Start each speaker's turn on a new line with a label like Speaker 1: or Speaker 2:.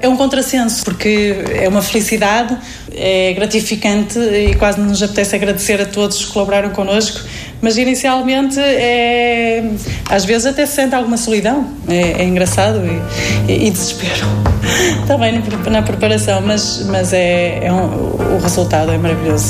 Speaker 1: É um contrassenso, porque é uma felicidade, é gratificante e quase nos apetece agradecer a todos que colaboraram connosco, mas inicialmente às vezes até se sente alguma solidão, é engraçado e desespero também na preparação, mas o resultado é maravilhoso.